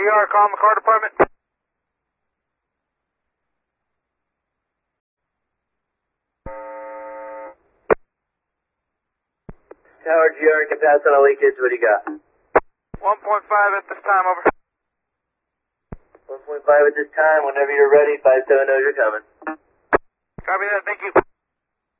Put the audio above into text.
GR, calling the car department. Tower GR, can pass on all leakage, what do you got? 1.5 at this time, over. 1.5 at this time, whenever you're ready, 570 knows you're coming. Copy that, thank you.